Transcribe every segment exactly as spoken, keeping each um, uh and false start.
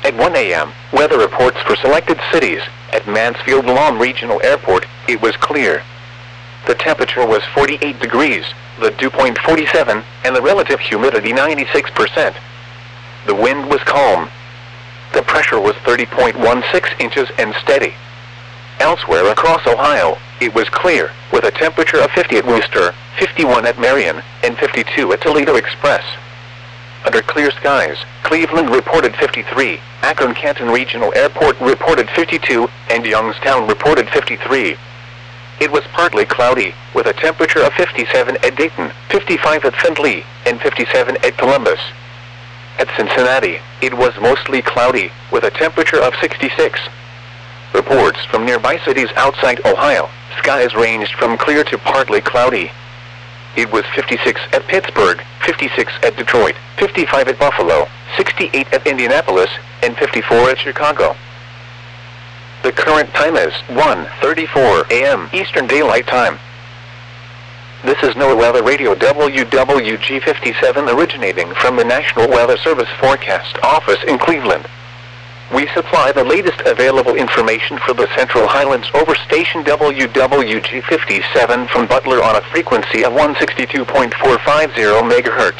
At one A M, weather reports for selected cities. At Mansfield-Lam Regional Airport, it was clear. The temperature was forty-eight degrees, the dew point forty-seven, and the relative humidity ninety-six percent. The wind was calm. The pressure was thirty point one six inches and steady. Elsewhere across Ohio, it was clear, with a temperature of fifty at Wooster, fifty-one at Marion, and fifty-two at Toledo Express. Under clear skies, Cleveland reported fifty-three, Akron-Canton Regional Airport reported fifty-two, and Youngstown reported fifty-three. It was partly cloudy, with a temperature of fifty-seven at Dayton, fifty-five at Findlay, and fifty-seven at Columbus. At Cincinnati, it was mostly cloudy, with a temperature of sixty-six. Reports from nearby cities outside Ohio, skies ranged from clear to partly cloudy. It was fifty-six at Pittsburgh, fifty-six at Detroit, fifty-five at Buffalo, sixty-eight at Indianapolis, and fifty-four at Chicago. The current time is one thirty-four A M Eastern Daylight Time. This is NOAA Weather Radio W W G fifty-seven originating from the National Weather Service Forecast Office in Cleveland. We supply the latest available information for the Central Highlands over station W W G fifty-seven from Butler on a frequency of one sixty-two point four five zero megahertz.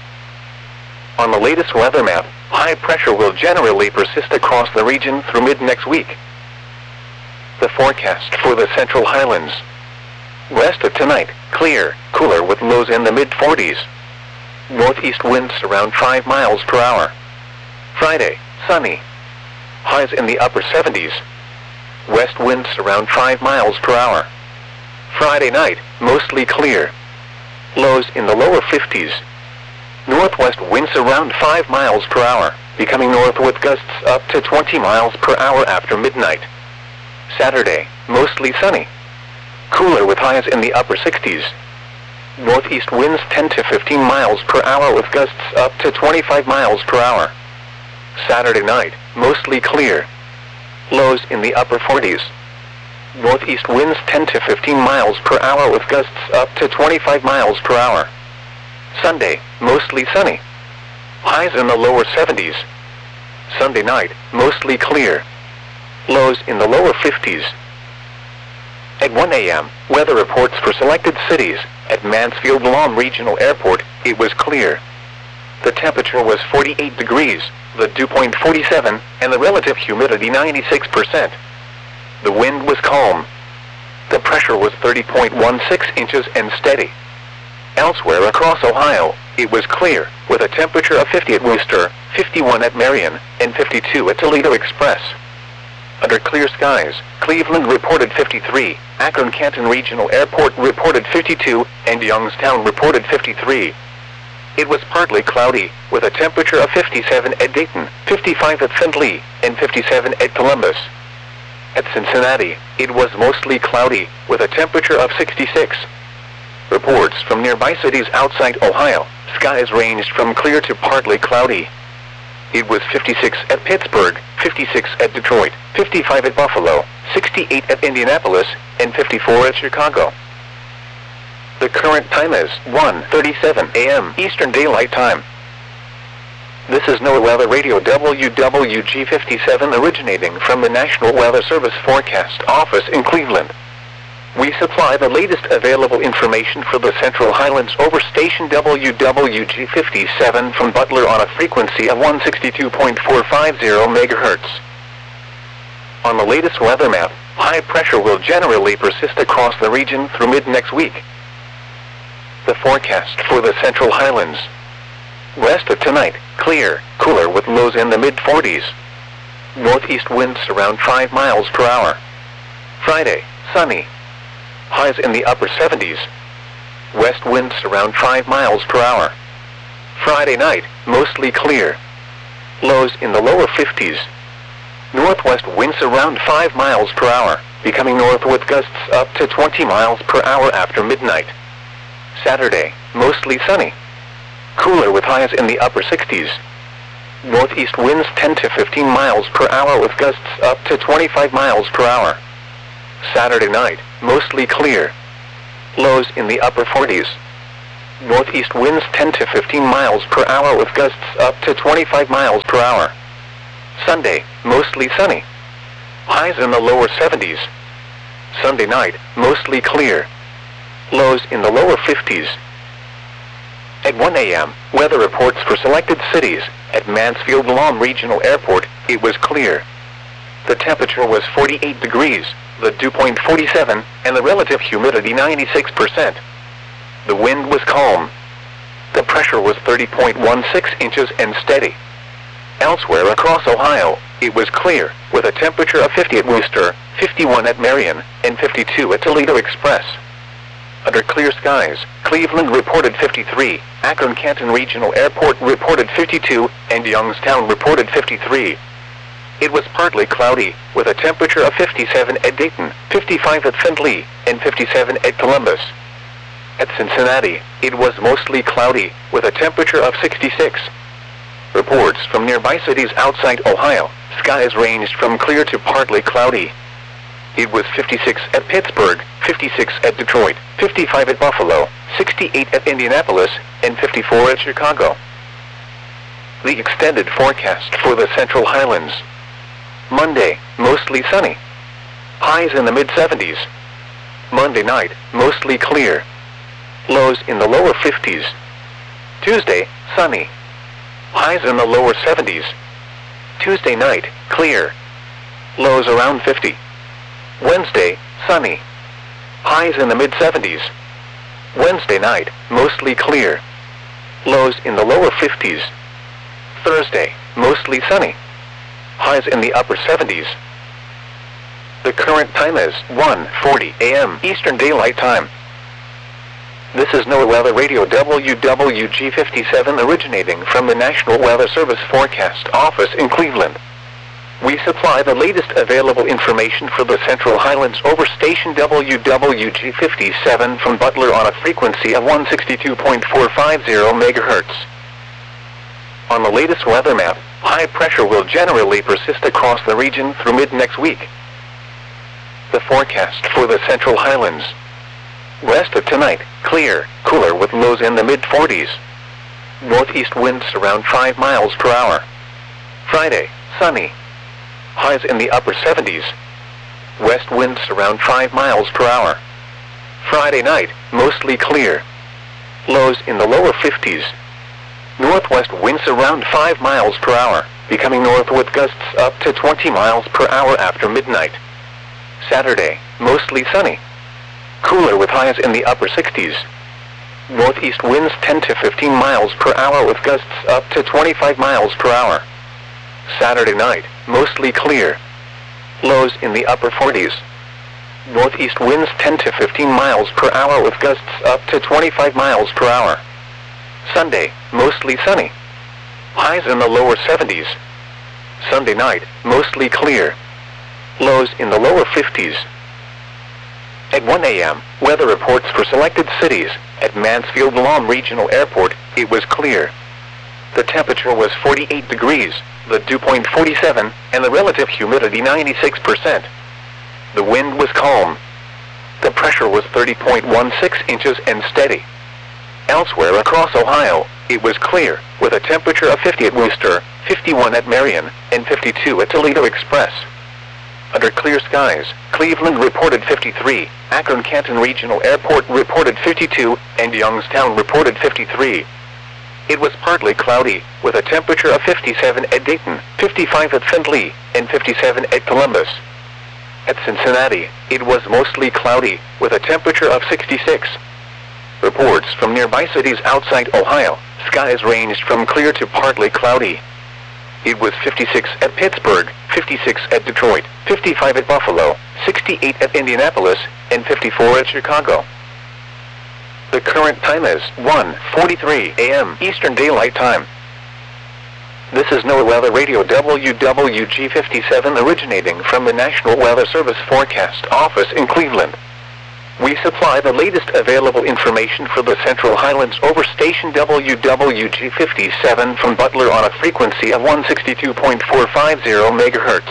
On the latest weather map, high pressure will generally persist across the region through mid-next week. The forecast for the Central Highlands. West of tonight, clear, cooler with lows in the mid forties. Northeast winds around five miles per hour. Friday, sunny. Highs in the upper seventies. West winds around five miles per hour. Friday night, mostly clear. Lows in the lower fifties. Northwest winds around five miles per hour, becoming north with gusts up to twenty miles per hour after midnight. Saturday, mostly sunny. Cooler with highs in the upper sixties. Northeast winds ten to fifteen miles per hour with gusts up to twenty-five miles per hour. Saturday night, mostly clear. Lows in the upper forties. Northeast winds ten to fifteen miles per hour with gusts up to twenty-five miles per hour. Sunday, mostly sunny. Highs in the lower seventies. Sunday night, mostly clear. Lows in the lower fifties. At one A M, weather reports for selected cities. At Mansfield-Lam Regional Airport, it was clear. The temperature was forty-eight degrees, the dew point forty-seven, and the relative humidity ninety-six percent. The wind was calm. The pressure was thirty point one six inches and steady. Elsewhere across Ohio, it was clear, with a temperature of fifty at Wooster, fifty-one at Marion, and fifty-two at Toledo Express. Under clear skies, Cleveland reported fifty-three, Akron-Canton Regional Airport reported fifty-two, and Youngstown reported fifty-three. It was partly cloudy, with a temperature of fifty-seven at Dayton, fifty-five at Findlay, and fifty-seven at Columbus. At Cincinnati, it was mostly cloudy, with a temperature of sixty-six. Reports from nearby cities outside Ohio, skies ranged from clear to partly cloudy. It was fifty-six at Pittsburgh, fifty-six at Detroit, fifty-five at Buffalo, sixty-eight at Indianapolis, and fifty-four at Chicago. The current time is one thirty-seven A M Eastern Daylight Time. This is NOAA Weather Radio W W G fifty-seven originating from the National Weather Service Forecast Office in Cleveland. We supply the latest available information for the Central Highlands over station W W G fifty-seven from Butler on a frequency of one sixty-two point four five zero megahertz. On the latest weather map, high pressure will generally persist across the region through mid-next week. The forecast for the Central Highlands. West of tonight, clear, cooler with lows in the mid forties. Northeast winds around five miles per hour. Friday, sunny. Highs in the upper seventies. West winds around five miles per hour. Friday night, mostly clear. Lows in the lower fifties. Northwest winds around five miles per hour, becoming north with gusts up to twenty miles per hour after midnight. Saturday, mostly sunny. Cooler with highs in the upper sixties. Northeast winds ten to fifteen miles per hour with gusts up to twenty-five miles per hour. Saturday night, mostly clear. Lows in the upper forties. Northeast winds ten to fifteen miles per hour with gusts up to twenty-five miles per hour. Sunday, mostly sunny. Highs in the lower seventies. Sunday night, mostly clear. Lows in the lower fifties. At one A M, weather reports for selected cities. At Mansfield-Lam Regional Airport, it was clear. The temperature was forty-eight degrees, the dew point forty-seven, and the relative humidity ninety-six percent. The wind was calm. The pressure was thirty point one six inches and steady. Elsewhere across Ohio, it was clear, with a temperature of fifty at Wooster, fifty-one at Marion, and fifty-two at Toledo Express. Under clear skies, Cleveland reported fifty-three, Akron-Canton Regional Airport reported fifty-two, and Youngstown reported fifty-three. It was partly cloudy, with a temperature of fifty-seven at Dayton, fifty-five at Findlay, and fifty-seven at Columbus. At Cincinnati, it was mostly cloudy, with a temperature of sixty-six. Reports from nearby cities outside Ohio, skies ranged from clear to partly cloudy. It was fifty-six at Pittsburgh, fifty-six at Detroit, fifty-five at Buffalo, sixty-eight at Indianapolis, and fifty-four at Chicago. The extended forecast for the Central Highlands. Monday, mostly sunny. Highs in the mid seventies. Monday night, mostly clear. Lows in the lower fifties. Tuesday, sunny. Highs in the lower seventies. Tuesday night, clear. Lows around fifty. Wednesday, sunny. Highs in the mid seventies. Wednesday night, mostly clear. Lows in the lower fifties. Thursday, mostly sunny. Highs in the upper seventies. The current time is one forty A M Eastern Daylight Time. This is NOAA Weather Radio W W G fifty-seven originating from the National Weather Service Forecast Office in Cleveland. We supply the latest available information for the Central Highlands over station W W G fifty-seven from Butler on a frequency of one sixty-two point four five zero megahertz. On the latest weather map, high pressure will generally persist across the region through mid-next week. The forecast for the Central Highlands. West of tonight, clear, cooler with lows in the mid forties. Northeast winds around five miles per hour. Friday, sunny. Highs in the upper seventies. West winds around five miles per hour. Friday night, mostly clear. Lows in the lower fifties. Northwest winds around five miles per hour, becoming north with gusts up to twenty miles per hour after midnight. Saturday, mostly sunny. Cooler with highs in the upper sixties. Northeast winds ten to fifteen miles per hour with gusts up to twenty-five miles per hour. Saturday night, mostly clear. Lows in the upper forties. Northeast winds ten to fifteen miles per hour with gusts up to twenty-five miles per hour. Sunday, mostly sunny. Highs in the lower seventies. Sunday night, mostly clear. Lows in the lower fifties. At one A M, weather reports for selected cities. At Mansfield-Lam Regional Airport, it was clear. The temperature was forty-eight degrees, the dew point forty-seven, and the relative humidity ninety-six percent. The wind was calm. The pressure was thirty point one six inches and steady. Elsewhere across Ohio, it was clear, with a temperature of fifty at Wooster, fifty-one at Marion, and fifty-two at Toledo Express. Under clear skies, Cleveland reported fifty-three, Akron-Canton Regional Airport reported fifty-two, and Youngstown reported fifty-three. It was partly cloudy, with a temperature of fifty-seven at Dayton, fifty-five at Findlay, and fifty-seven at Columbus. At Cincinnati, it was mostly cloudy, with a temperature of sixty-six. Reports from nearby cities outside Ohio, skies ranged from clear to partly cloudy. It was fifty-six at Pittsburgh, fifty-six at Detroit, fifty-five at Buffalo, sixty-eight at Indianapolis, and fifty-four at Chicago. The current time is one forty-three A M Eastern Daylight Time. This is NOAA Weather Radio W W G fifty-seven originating from the National Weather Service Forecast Office in Cleveland. We supply the latest available information for the Central Highlands over station W W G fifty-seven from Butler on a frequency of one sixty-two point four five zero megahertz.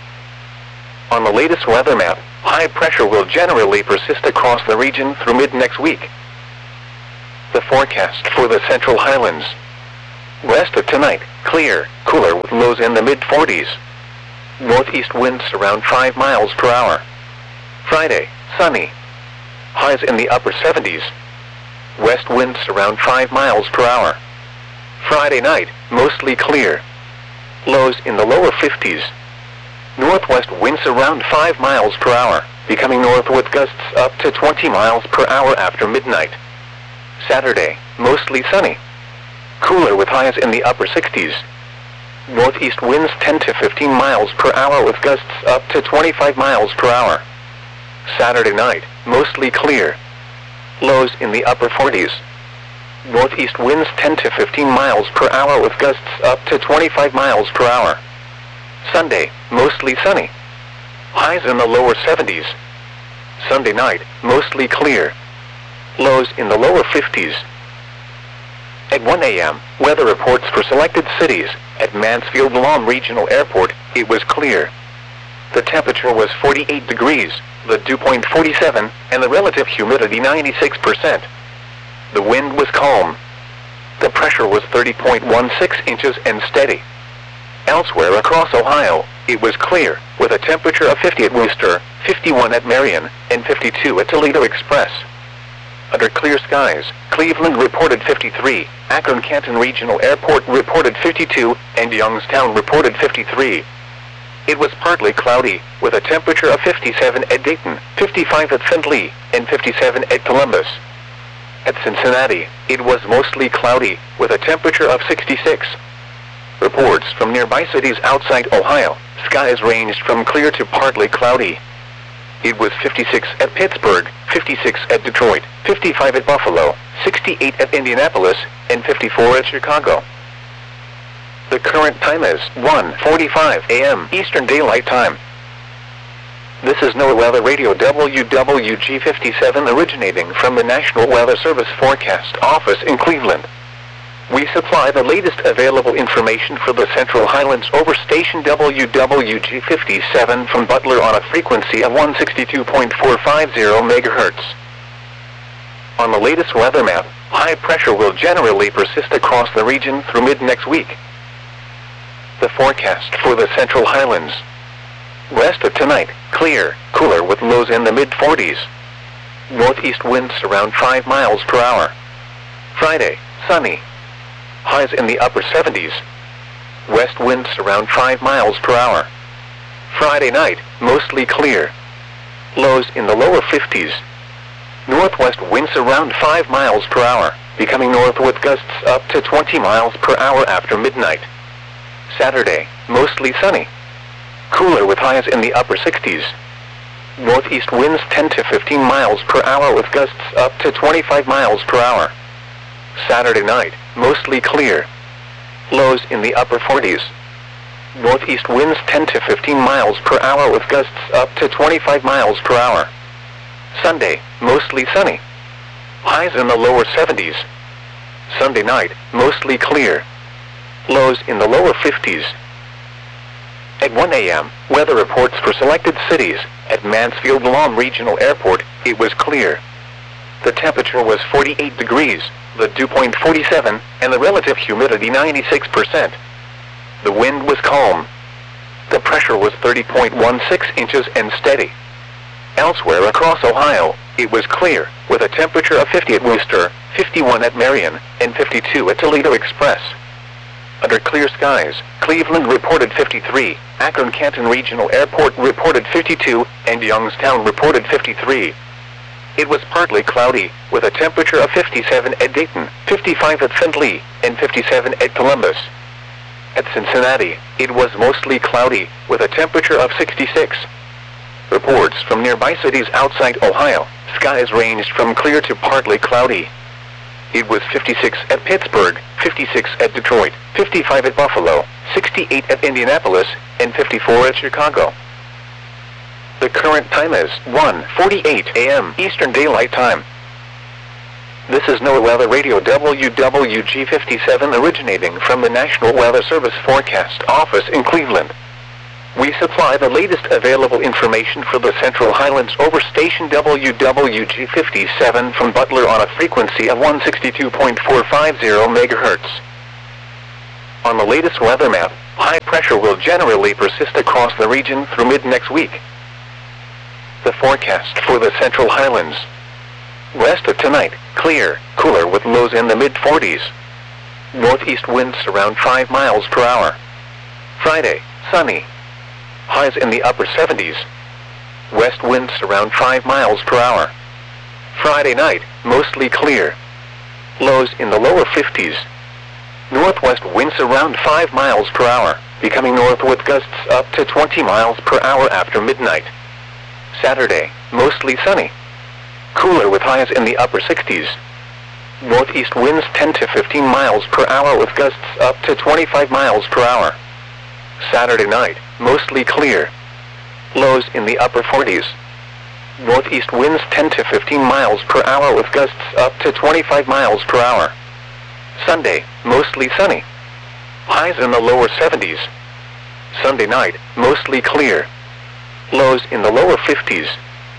On the latest weather map, high pressure will generally persist across the region through mid-next week. The forecast for the Central Highlands. Rest of tonight, clear, cooler with lows in the mid forties. Northeast winds around five miles per hour. Friday, sunny. Highs in the upper seventies. West winds around five miles per hour. Friday night, mostly clear. Lows in the lower fifties. Northwest winds around five miles per hour, becoming north with gusts up to twenty miles per hour after midnight. Saturday, mostly sunny. Cooler with highs in the upper sixties. Northeast winds ten to fifteen miles per hour with gusts up to twenty-five miles per hour. Saturday night, mostly clear. Lows in the upper forties. Northeast winds ten to fifteen miles per hour with gusts up to twenty-five miles per hour. Sunday, mostly sunny. Highs in the lower seventies. Sunday night, mostly clear. Lows in the lower fifties. At one A M, weather reports for selected cities. At Mansfield-Lam Regional Airport, it was clear. The temperature was forty-eight degrees, the dew point forty-seven, and the relative humidity ninety-six percent. The wind was calm. The pressure was thirty point one six inches and steady. Elsewhere across Ohio, it was clear, with a temperature of fifty at Wooster, fifty-one at Marion, and fifty-two at Toledo Express. Under clear skies, Cleveland reported fifty-three, Akron-Canton Regional Airport reported fifty-two, and Youngstown reported fifty-three. It was partly cloudy, with a temperature of fifty-seven at Dayton, fifty-five at Findlay, and fifty-seven at Columbus. At Cincinnati, it was mostly cloudy, with a temperature of sixty-six. Reports from nearby cities outside Ohio, skies ranged from clear to partly cloudy. It was fifty-six at Pittsburgh, fifty-six at Detroit, fifty-five at Buffalo, sixty-eight at Indianapolis, and fifty-four at Chicago. The current time is one forty-five A M Eastern Daylight Time. This is NOAA Weather Radio W W G fifty-seven originating from the National Weather Service Forecast Office in Cleveland. We supply the latest available information for the Central Highlands over station W W G fifty-seven from Butler on a frequency of one sixty-two point four five zero megahertz. On the latest weather map, high pressure will generally persist across the region through mid-next week. The forecast for the Central Highlands. Rest of tonight, clear, cooler with lows in the mid forties. Northeast winds around five miles per hour. Friday, sunny. Highs in the upper seventies. West winds around five miles per hour. Friday night, mostly clear. Lows in the lower fifties. Northwest winds around five miles per hour, becoming north with gusts up to twenty miles per hour after midnight. Saturday, mostly sunny. Cooler with highs in the upper sixties. Northeast winds ten to fifteen miles per hour with gusts up to twenty-five miles per hour. Saturday night, mostly clear. Lows in the upper forties. Northeast winds ten to fifteen miles per hour with gusts up to twenty-five miles per hour. Sunday, mostly sunny. Highs in the lower seventies. Sunday night, mostly clear. Lows in the lower fifties. At one A M, weather reports for selected cities. At Mansfield-Lam Regional Airport, it was clear. The temperature was forty-eight degrees, the dew point forty-seven, and the relative humidity ninety-six percent. The wind was calm. The pressure was thirty point one six inches and steady. Elsewhere across Ohio, it was clear, with a temperature of fifty at Wooster, fifty-one at Marion, and fifty-two at Toledo Express. Under clear skies, Cleveland reported fifty-three, Akron-Canton Regional Airport reported fifty-two, and Youngstown reported fifty-three. It was partly cloudy, with a temperature of fifty-seven at Dayton, fifty-five at Findlay, and fifty-seven at Columbus. At Cincinnati, it was mostly cloudy, with a temperature of sixty-six. Reports from nearby cities outside Ohio, skies ranged from clear to partly cloudy. It was fifty-six at Pittsburgh, fifty-six at Detroit, fifty-five at Buffalo, sixty-eight at Indianapolis, and fifty-four at Chicago. The current time is one forty-eight A M Eastern Daylight Time. This is NOAA Weather Radio W W G fifty-seven originating from the National Weather Service Forecast Office in Cleveland. We supply the latest available information for the Central Highlands over station W W G fifty-seven from Butler on a frequency of one sixty-two point four five zero megahertz. On the latest weather map, high pressure will generally persist across the region through mid-next week. The forecast for the Central Highlands. West of tonight, clear, cooler with lows in the mid forties. Northeast winds around five miles per hour. Friday, sunny. Highs in the upper seventies. West winds around five miles per hour. Friday night, mostly clear. Lows in the lower fifties. Northwest winds around five miles per hour, becoming north with gusts up to twenty miles per hour after midnight. Saturday, mostly sunny. Cooler with highs in the upper sixties. Northeast winds ten to fifteen miles per hour with gusts up to twenty-five miles per hour. Saturday night, mostly clear. Lows in the upper forties. Northeast winds ten to fifteen miles per hour with gusts up to twenty-five miles per hour. Sunday, mostly sunny. Highs in the lower seventies. Sunday night, mostly clear. Lows in the lower fifties.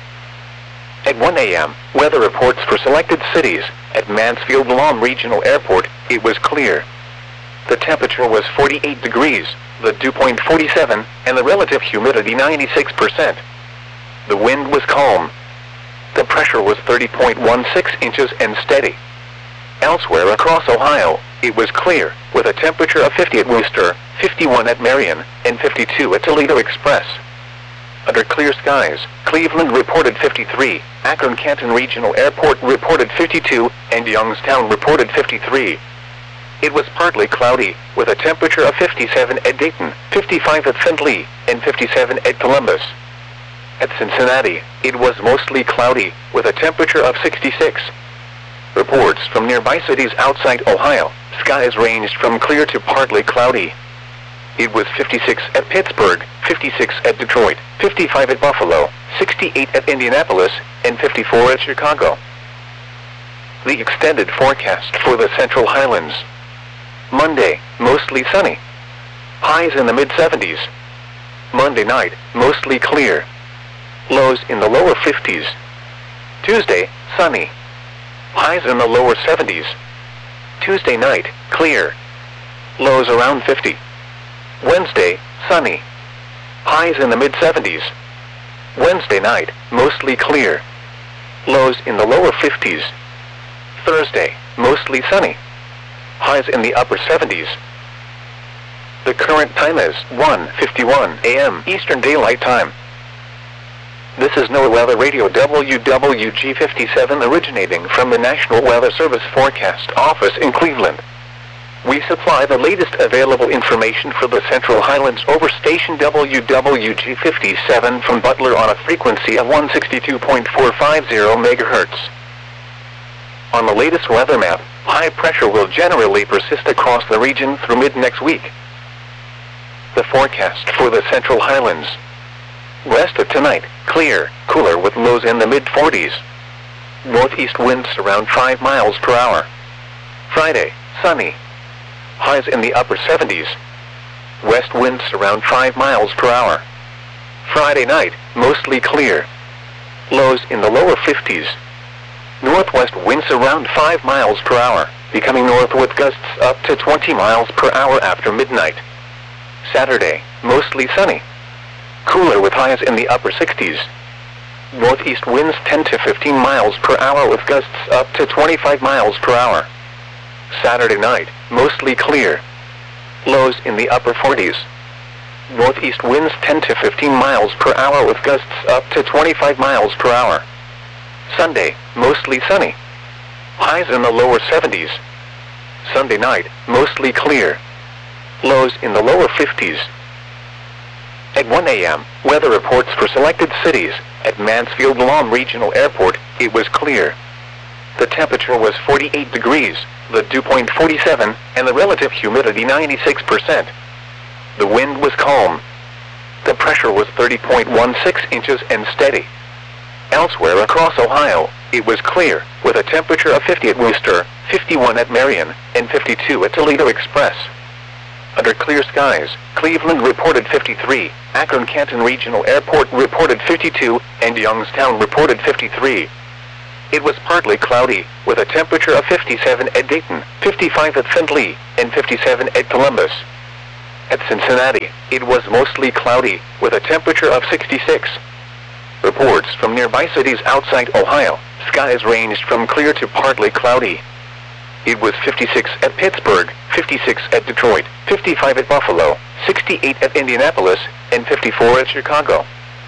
At one A M, weather reports for selected cities. At Mansfield-Lom Regional Airport, it was clear. The temperature was forty-eight degrees, the dew point forty-seven, and the relative humidity ninety-six percent. The wind was calm. The pressure was thirty point one six inches and steady. Elsewhere across Ohio, it was clear, with a temperature of fifty at Wooster, fifty-one at Marion, and fifty-two at Toledo Express. Under clear skies, Cleveland reported fifty-three, Akron-Canton Regional Airport reported fifty-two, and Youngstown reported fifty-three. It was partly cloudy, with a temperature of fifty-seven at Dayton, fifty-five at Findlay, and fifty-seven at Columbus. At Cincinnati, it was mostly cloudy, with a temperature of sixty-six. Reports from nearby cities outside Ohio, skies ranged from clear to partly cloudy. It was fifty-six at Pittsburgh, fifty-six at Detroit, fifty-five at Buffalo, sixty-eight at Indianapolis, and fifty-four at Chicago. The extended forecast for the Central Highlands. Monday, mostly sunny. Highs in the mid seventies. Monday night, mostly clear. Lows in the lower fifties. Tuesday, sunny. Highs in the lower seventies. Tuesday night, clear. Lows around fifty. Wednesday, sunny. Highs in the mid seventies. Wednesday night, mostly clear. Lows in the lower fifties. Thursday, mostly sunny. Highs in the upper seventies. The current time is one fifty-one A M Eastern Daylight Time. This is NOAA Weather Radio W W G fifty-seven originating from the National Weather Service Forecast Office in Cleveland. We supply the latest available information for the Central Highlands over station W W G fifty-seven from Butler on a frequency of one sixty-two point four five zero megahertz. On the latest weather map, high pressure will generally persist across the region through mid-next week. The forecast for the Central Highlands. West of tonight, clear, cooler with lows in the mid forties. Northeast winds around five miles per hour. Friday, sunny. Highs in the upper seventies. West winds around five miles per hour. Friday night, mostly clear. Lows in the lower fifties. Northwest winds around five miles per hour, becoming north with gusts up to twenty miles per hour after midnight. Saturday, mostly sunny. Cooler with highs in the upper sixties. Northeast winds ten to fifteen miles per hour with gusts up to twenty-five miles per hour. Saturday night, mostly clear. Lows in the upper forties. Northeast winds ten to fifteen miles per hour with gusts up to twenty-five miles per hour. Sunday, mostly sunny. Highs in the lower seventies. Sunday night, mostly clear. Lows in the lower fifties. At one A M, weather reports for selected cities. At Mansfield-Lom Regional Airport, it was clear. The temperature was forty-eight degrees, the dew point forty-seven, and the relative humidity ninety-six percent. The wind was calm. The pressure was thirty point one six inches and steady. Elsewhere across Ohio, it was clear, with a temperature of fifty at Wooster, fifty-one at Marion, and fifty-two at Toledo Express. Under clear skies, Cleveland reported fifty-three, Akron-Canton Regional Airport reported fifty-two, and Youngstown reported fifty-three. it was partly cloudy, with a temperature of fifty-seven at Dayton, fifty-five at Findlay, and fifty-seven at Columbus. At Cincinnati, it was mostly cloudy, with a temperature of sixty-six. Reports from nearby cities outside Ohio, skies ranged from clear to partly cloudy. It was fifty-six at Pittsburgh, fifty-six at Detroit, fifty-five at Buffalo, sixty-eight at Indianapolis, and fifty-four at Chicago.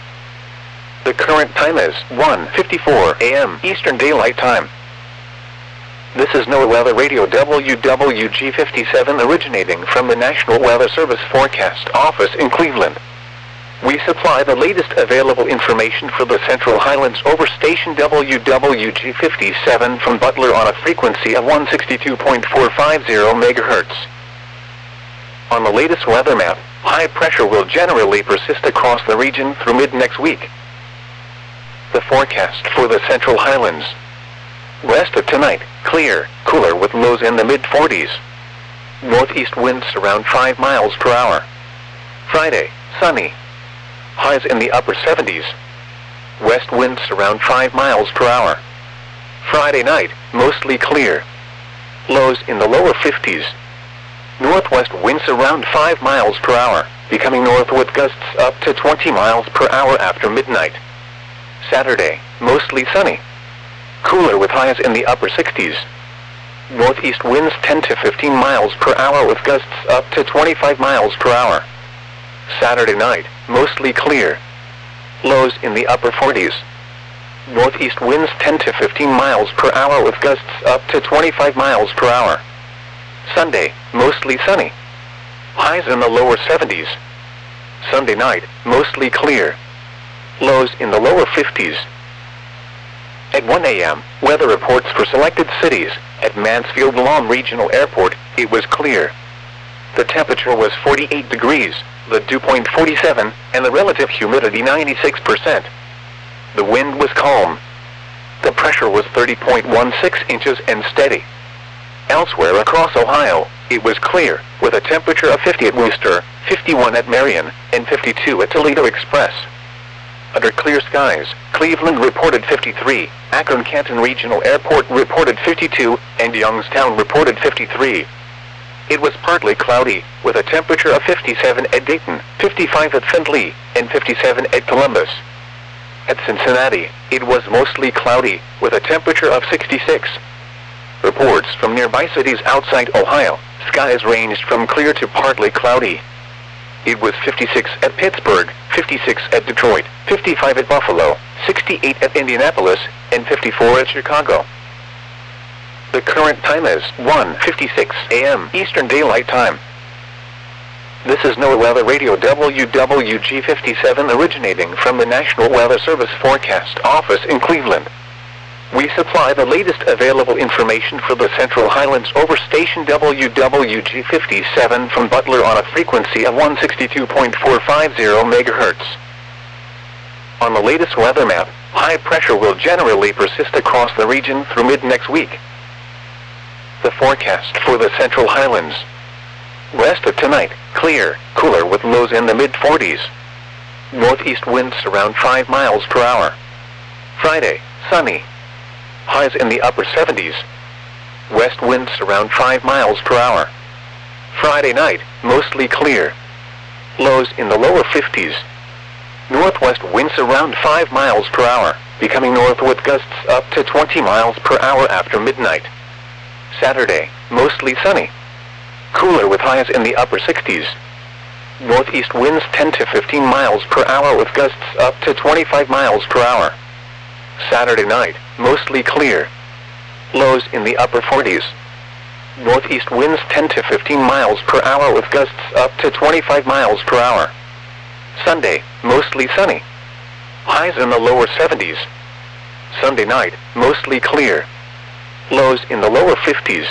The current time is one fifty-four a m Eastern Daylight Time. This is NOAA Weather Radio W W G fifty-seven originating from the National Weather Service Forecast Office in Cleveland. We supply the latest available information for the Central Highlands over station W W G fifty-seven from Butler on a frequency of one sixty-two point four five zero megahertz. On the latest weather map, high pressure will generally persist across the region through mid-next week. The forecast for the Central Highlands. West of tonight, clear, cooler with lows in the mid forties. Northeast winds around five miles per hour. Friday, sunny. Highs in the upper seventies. West winds around five miles per hour. Friday night, mostly clear. Lows in the lower fifties. Northwest winds around five miles per hour, becoming north with gusts up to twenty miles per hour after midnight. Saturday, mostly sunny. Cooler with highs in the upper sixties. Northeast winds ten to fifteen miles per hour with gusts up to twenty-five miles per hour. Saturday night, mostly clear. Lows in the upper forties. Northeast winds ten to fifteen miles per hour with gusts up to twenty-five miles per hour. Sunday, mostly sunny. Highs in the lower seventies. Sunday night, mostly clear. Lows in the lower fifties. At one a m, weather reports for selected cities. At Mansfield-Lom Regional Airport, it was clear. The temperature was forty-eight degrees, the dew point forty-seven, and the relative humidity ninety-six percent. The wind was calm. The pressure was thirty point one six inches and steady. Elsewhere across Ohio, it was clear, with a temperature of fifty at Wooster, fifty-one at Marion, and fifty-two at Toledo Express. Under clear skies, Cleveland reported fifty-three, Akron-Canton Regional Airport reported fifty-two, and Youngstown reported fifty-three. It was partly cloudy, with a temperature of fifty-seven at Dayton, fifty-five at Findlay, and fifty-seven at Columbus. At Cincinnati, it was mostly cloudy, with a temperature of sixty-six. Reports from nearby cities outside Ohio, skies ranged from clear to partly cloudy. It was fifty-six at Pittsburgh, fifty-six at Detroit, fifty-five at Buffalo, sixty-eight at Indianapolis, and fifty-four at Chicago. The current time is one fifty-six a m Eastern Daylight Time. This is NOAA Weather Radio W W G fifty-seven originating from the National Weather Service Forecast Office in Cleveland. We supply the latest available information for the Central Highlands over station W W G fifty-seven from Butler on a frequency of one sixty-two point four five zero megahertz. On the latest weather map, high pressure will generally persist across the region through mid-next week. The forecast for the Central Highlands. West of tonight, clear, cooler with lows in the mid forties. Northeast winds around five miles per hour. Friday, sunny. Highs in the upper seventies. West winds around five miles per hour. Friday night, mostly clear. Lows in the lower fifties. Northwest winds around five miles per hour, becoming north with gusts up to twenty miles per hour after midnight. Saturday, mostly sunny. Cooler with highs in the upper sixties. Northeast winds ten to fifteen miles per hour with gusts up to twenty-five miles per hour. Saturday night, mostly clear. Lows in the upper forties. Northeast winds ten to fifteen miles per hour with gusts up to twenty-five miles per hour. Sunday, mostly sunny. Highs in the lower seventies. Sunday night, mostly clear. Lows in the lower fifties.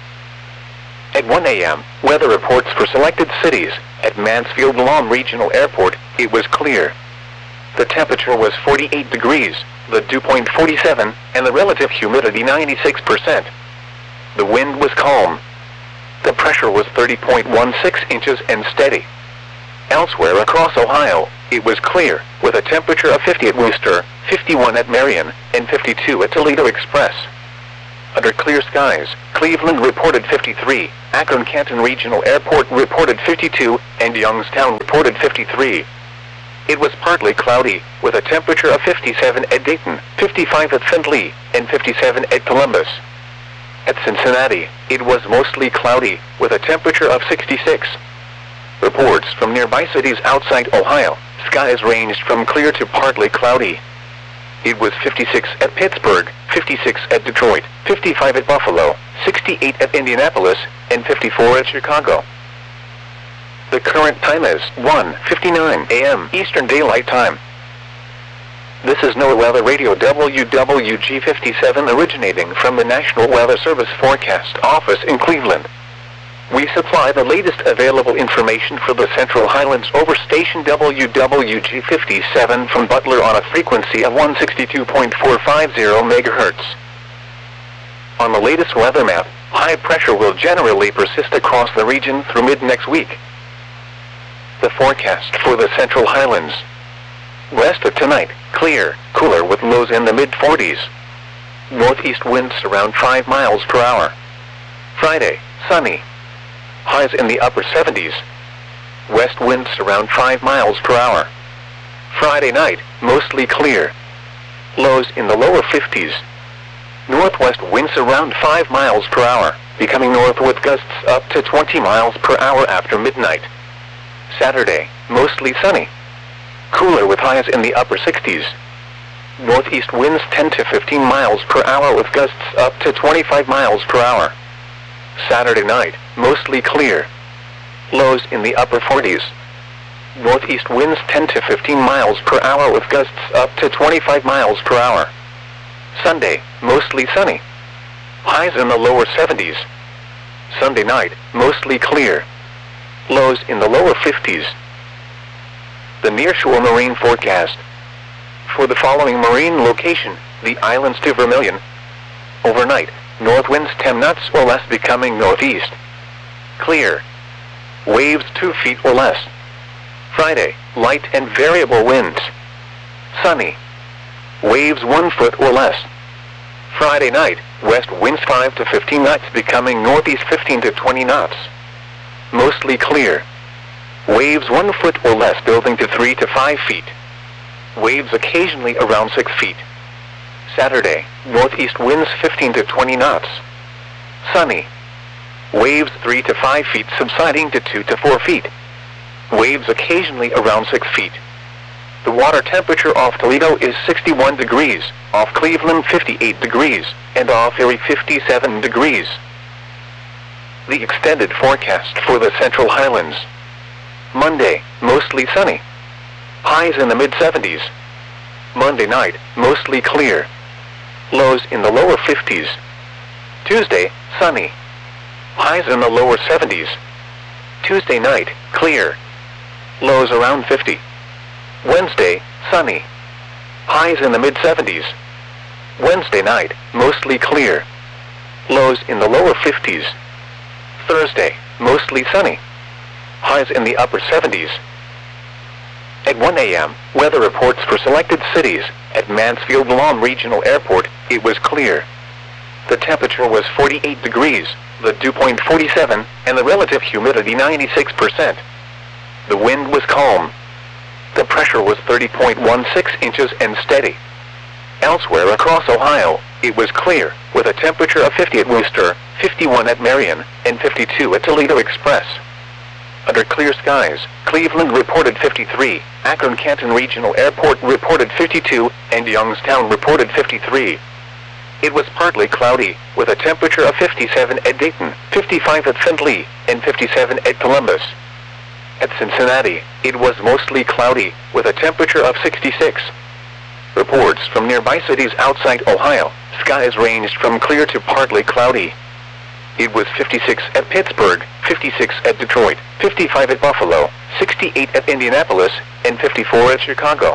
At one a m, weather reports for selected cities. At Mansfield-Lom Regional Airport, it was clear. The temperature was forty-eight degrees, the dew point forty-seven, and the relative humidity ninety-six percent. The wind was calm. The pressure was thirty point one six inches and steady. Elsewhere across Ohio, it was clear, with with a temperature of fifty at Wooster, fifty-one at Marion, and fifty-two at Toledo Express. Under clear skies, Cleveland reported fifty-three, Akron-Canton Regional Airport reported fifty-two, and Youngstown reported fifty-three. It was partly cloudy, with a temperature of fifty-seven at Dayton, fifty-five at Findlay, and fifty-seven at Columbus. At Cincinnati, it was mostly cloudy, with a temperature of sixty-six. Reports from nearby cities outside Ohio, skies ranged from clear to partly cloudy. It was fifty-six at Pittsburgh, fifty-six at Detroit, fifty-five at Buffalo, sixty-eight at Indianapolis, and fifty-four at Chicago. The current time is one fifty-nine a m Eastern Daylight Time. This is NOAA Weather Radio W W G fifty-seven originating from the National Weather Service Forecast Office in Cleveland. We supply the latest available information for the Central Highlands over station W W G fifty-seven from Butler on a frequency of one sixty-two point four five zero megahertz. On the latest weather map, high pressure will generally persist across the region through mid-next week. The forecast for the Central Highlands. West of tonight, clear, cooler with lows in the mid forties. Northeast winds around five miles per hour. Friday, sunny. Highs in the upper seventies. West winds around five miles per hour. Friday night, mostly clear. Lows in the lower fifties. Northwest winds around five miles per hour, becoming north with gusts up to twenty miles per hour after midnight. Saturday, mostly sunny. Cooler with highs in the upper sixties. Northeast winds ten to fifteen miles per hour with gusts up to twenty-five miles per hour. Saturday night, mostly clear. Lows in the upper forties. Northeast winds ten to fifteen miles per hour with gusts up to twenty-five miles per hour. Sunday, mostly sunny. Highs in the lower seventies. Sunday night, mostly clear. Lows in the lower fifties. The nearshore marine forecast. For the following marine location, the islands to Vermilion. Overnight, north winds ten knots or less becoming northeast. Clear. Waves two feet or less. Friday, light and variable winds. Sunny. Waves one foot or less. Friday night, west winds five to fifteen knots becoming northeast fifteen to twenty knots. Mostly clear. Waves one foot or less building to three to five feet. Waves occasionally around six feet. Saturday, northeast winds fifteen to twenty knots. Sunny. Waves three to five feet subsiding to two to four feet. Waves occasionally around six feet. The water temperature off Toledo is sixty-one degrees, off Cleveland fifty-eight degrees, and off Erie fifty-seven degrees. The extended forecast for the Central Highlands. Monday, mostly sunny. Highs in the mid seventies. Monday night, mostly clear. Lows in the lower fifties. Tuesday, sunny. Highs in the lower seventies. Tuesday night, clear. Lows around fifty. Wednesday, sunny. Highs in the mid seventies. Wednesday night, mostly clear. Lows in the lower fifties. Thursday, mostly sunny. Highs in the upper seventies. At one a m, weather reports for selected cities. At Mansfield-Lam Regional Airport, it was clear. The temperature was forty-eight degrees, the dew point forty-seven, and the relative humidity ninety-six percent. The wind was calm. The pressure was thirty point one six inches and steady. Elsewhere across Ohio, it was clear, with a temperature of fifty at Wooster, fifty-one at Marion, and fifty-two at Toledo Express. Under clear skies, Cleveland reported fifty-three, Akron-Canton Regional Airport reported fifty-two, and Youngstown reported fifty-three. It was partly cloudy, with a temperature of fifty-seven at Dayton, fifty-five at Findlay, and fifty-seven at Columbus. At Cincinnati, it was mostly cloudy, with a temperature of sixty-six. Reports from nearby cities outside Ohio, skies ranged from clear to partly cloudy. It was fifty-six at Pittsburgh, fifty-six at Detroit, fifty-five at Buffalo, sixty-eight at Indianapolis, and fifty-four at Chicago.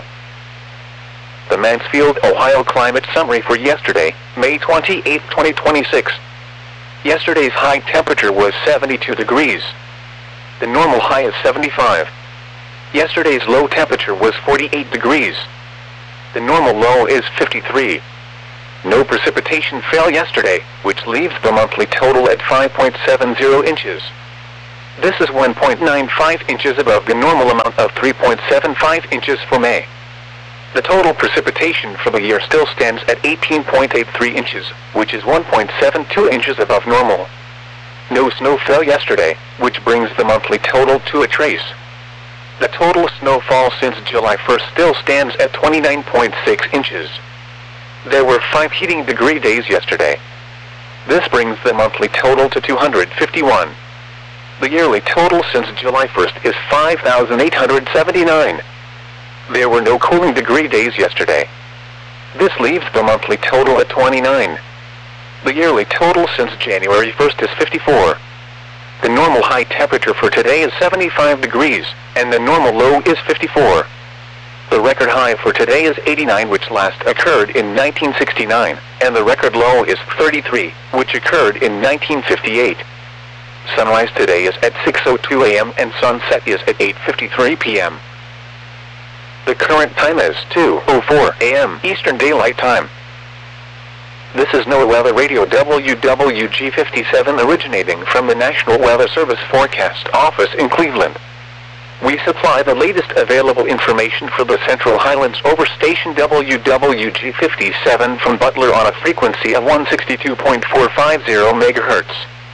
The Mansfield, Ohio climate summary for yesterday, May twenty-eighth, twenty twenty-six. Yesterday's high temperature was seventy-two degrees. The normal high is seventy-five. Yesterday's low temperature was forty-eight degrees. The normal low is fifty-three. No precipitation fell yesterday, which leaves the monthly total at five point seven zero inches. This is one point nine five inches above the normal amount of three point seven five inches for May. The total precipitation for the year still stands at eighteen point eight three inches, which is one point seven two inches above normal. No snow fell yesterday, which brings the monthly total to a trace. The total snowfall since July first still stands at twenty-nine point six inches. There were five heating degree days yesterday. This brings the monthly total to two hundred fifty-one. The yearly total since July first is five thousand eight hundred seventy-nine. There were no cooling degree days yesterday. This leaves the monthly total at twenty-nine. The yearly total since January first is fifty-four. The normal high temperature for today is seventy-five degrees, and the normal low is fifty-four. The record high for today is eighty-nine, which last occurred in nineteen sixty-nine, and the record low is thirty-three, which occurred in nineteen fifty-eight. Sunrise today is at six oh two a m and sunset is at eight fifty-three p m The current time is two oh four a m Eastern Daylight Time. This is NOAA Weather Radio W W G fifty-seven originating from the National Weather Service Forecast Office in Cleveland. We supply the latest available information for the Central Highlands over station W W G fifty-seven from Butler on a frequency of one sixty-two point four five zero megahertz.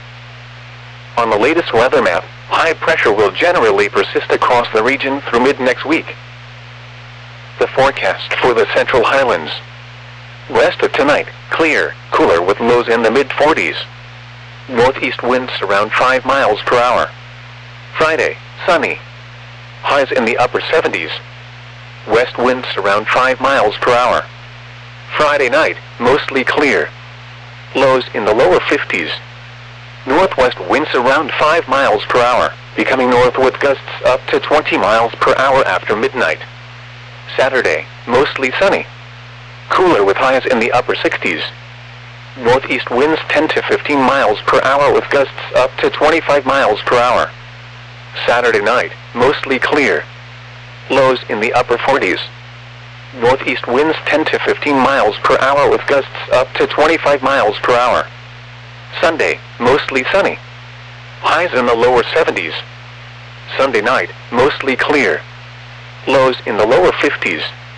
On the latest weather map, high pressure will generally persist across the region through mid-next week. The forecast for the Central Highlands. West of tonight, clear, cooler with lows in the mid forties. Northeast winds around five miles per hour. Friday, sunny. Highs in the upper seventies. West winds around five miles per hour. Friday night, mostly clear. Lows in the lower fifties. Northwest winds around five miles per hour, becoming north with gusts up to twenty miles per hour after midnight. Saturday, mostly sunny. Cooler with highs in the upper sixties. Northeast winds ten to fifteen miles per hour with gusts up to twenty-five miles per hour. Saturday night, mostly clear. Lows in the upper forties. Northeast winds ten to fifteen miles per hour with gusts up to twenty-five miles per hour. Sunday, mostly sunny. Highs in the lower seventies. Sunday night, mostly clear. Lows in the lower fifties.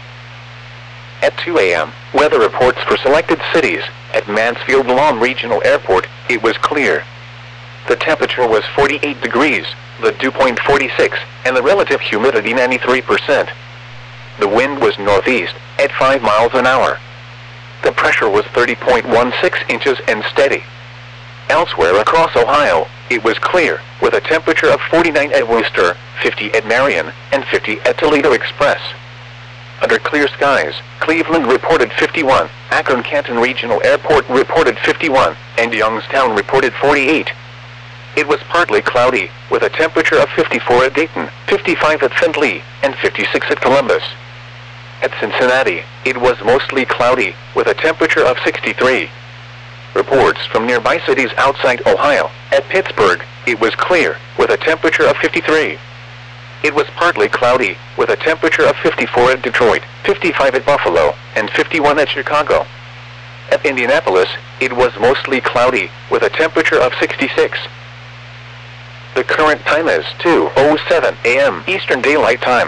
At two a m, weather reports for selected cities. At Mansfield-Lom Regional Airport, it was clear. The temperature was forty-eight degrees, the dew point forty-six, and the relative humidity ninety-three percent. The wind was northeast, at five miles an hour. The pressure was thirty point one six inches and steady. Elsewhere across Ohio, it was clear, with a temperature of forty-nine at Wooster, fifty at Marion, and fifty at Toledo Express. Under clear skies, Cleveland reported fifty-one, Akron-Canton Regional Airport reported fifty-one, and Youngstown reported forty-eight. It was partly cloudy, with a temperature of fifty-four at Dayton, fifty-five at Findlay, and fifty-six at Columbus. At Cincinnati, it was mostly cloudy, with a temperature of sixty-three. Reports from nearby cities outside Ohio. At Pittsburgh, it was clear, with a temperature of fifty-three. It was partly cloudy, with a temperature of fifty-four at Detroit, fifty-five at Buffalo, and fifty-one at Chicago. At Indianapolis, it was mostly cloudy, with a temperature of sixty-six. The current time is two oh seven a m Eastern Daylight Time.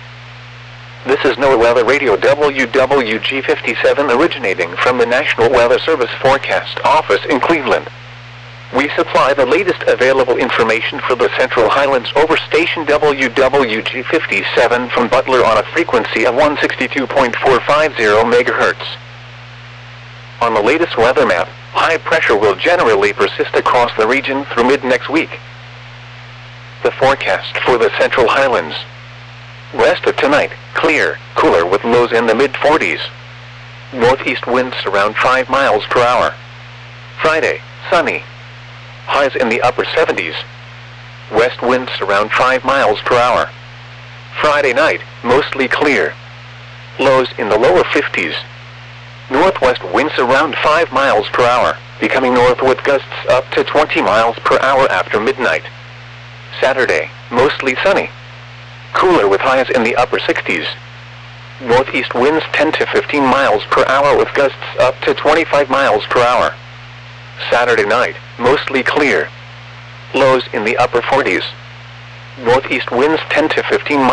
This is NOAA Weather Radio W W G fifty-seven originating from the National Weather Service Forecast Office in Cleveland. We supply the latest available information for the Central Highlands over station W W G fifty-seven from Butler on a frequency of one sixty-two point four five zero megahertz. On the latest weather map, high pressure will generally persist across the region through mid-next week. The forecast for the Central Highlands. West of tonight, clear, cooler with lows in the mid forties. Northeast winds around five miles per hour. Friday, sunny. Highs in the upper seventies. West winds around five miles per hour. Friday night, mostly clear. Lows in the lower fifties. Northwest winds around five miles per hour, becoming north with gusts up to twenty miles per hour after midnight. Saturday, mostly sunny. Cooler with highs in the upper sixties. Northeast winds ten to fifteen miles per hour with gusts up to twenty-five miles per hour. Saturday night, mostly clear. Lows in the upper forties. Northeast winds ten to fifteen miles